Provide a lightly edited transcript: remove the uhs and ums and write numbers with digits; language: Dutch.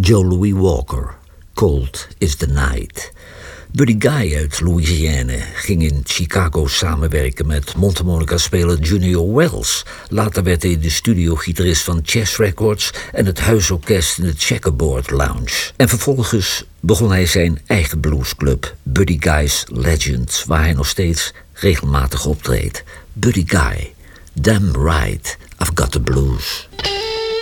Joe Louis Walker, Cold is the Night. Buddy Guy uit Louisiana ging in Chicago samenwerken met mondharmonica-speler Junior Wells. Later werd hij de studiogitarist van Chess Records en het huisorkest in de Checkerboard Lounge. En vervolgens begon hij zijn eigen bluesclub, Buddy Guy's Legend, waar hij nog steeds regelmatig optreedt. Buddy Guy, Damn Right, I've Got the Blues.